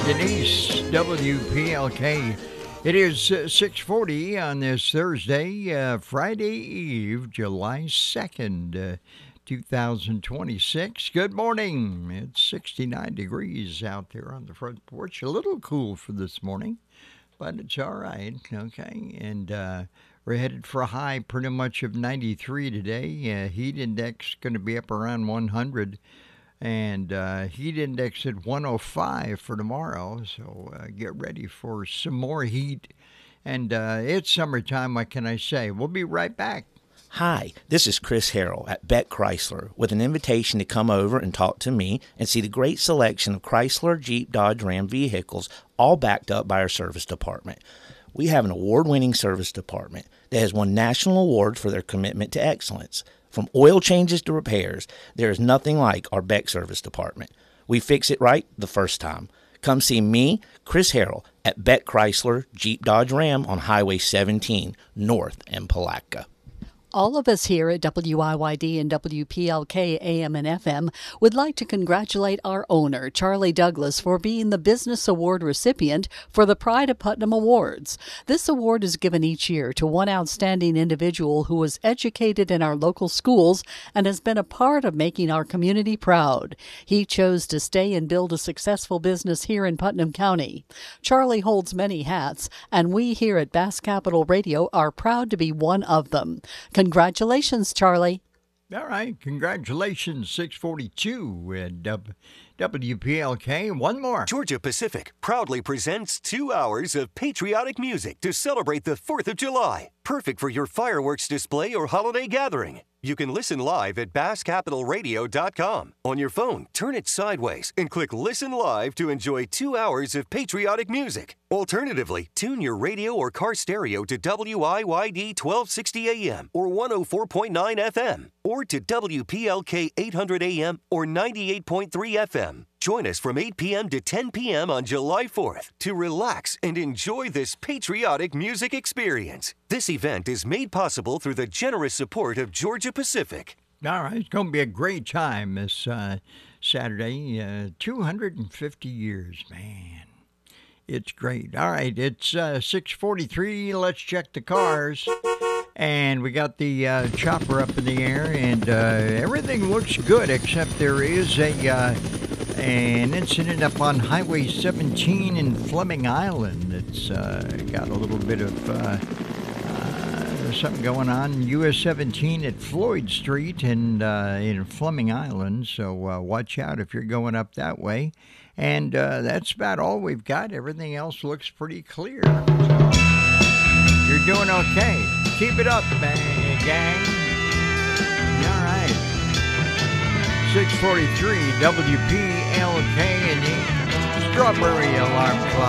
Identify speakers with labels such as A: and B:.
A: Denise, WPLK. It is 6:40 on this Thursday, Friday Eve, July 2nd, 2026. Good morning. It's 69 degrees out there on the front porch. A little cool for this morning, but it's all right, okay? And we're headed for a high pretty much of 93 today. Heat index going to be up around 100. And heat index at 105 for tomorrow, so get ready for some more heat. And it's summertime, what can I say? We'll be right back.
B: Hi, this is Chris Harrell at Beck Chrysler with an invitation to come over and talk to me and see the great selection of Chrysler, Jeep, Dodge, Ram vehicles, all backed up by our service department. We have an award-winning service department that has won national awards for their commitment to excellence. From oil changes to repairs, there is nothing like our Beck Service Department. We fix it right the first time. Come see me, Chris Harrell, at Beck Chrysler, Jeep Dodge Ram on Highway 17, north in Palatka.
C: All of us here at WIYD and WPLK AM and FM would like to congratulate our owner, Charlie Douglas, for being the Business Award recipient for the Pride of Putnam Awards. This award is given each year to one outstanding individual who was educated in our local schools and has been a part of making our community proud. He chose to stay and build a successful business here in Putnam County. Charlie holds many hats, and we here at Bass Capital Radio are proud to be one of them. Congratulations, Charlie.
A: All right, congratulations, 642 at WPLK. One more.
D: Georgia Pacific proudly presents 2 hours of patriotic music to celebrate the 4th of July. Perfect for your fireworks display or holiday gathering. You can listen live at BassCapitalRadio.com. On your phone, turn it sideways and click Listen Live to enjoy 2 hours of patriotic music. Alternatively, tune your radio or car stereo to WIYD 1260 AM or 104.9 FM or to WPLK 800 AM or 98.3 FM. Join us from 8 p.m. to 10 p.m. on July 4th to relax and enjoy this patriotic music experience. This event is made possible through the generous support of Georgia Pacific.
A: All right, it's going to be a great time this Saturday. 250 years, man. It's great. All right, it's 6:43. Let's check the cars. And we got the chopper up in the air, and everything looks good, except there is an incident up on Highway 17 in Fleming Island. It's got a little bit of something going on. US 17 at Floyd Street and in Fleming Island, so watch out if you're going up that way. And that's about all we've got. Everything else looks pretty clear. So you're doing okay. Keep it up, man, gang. All right. 643 WPLK and the Strawberry Alarm Clock.